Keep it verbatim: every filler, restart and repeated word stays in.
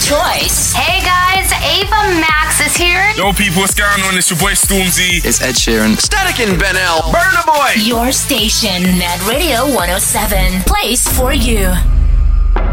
choice. Hey guys, Ava Max is here. Yo people, what's going on? It's your boy Stormzy. It's Ed Sheeran. Static and Ben L. Burna Boy. Your station, Net Radio one oh seven. Place for you.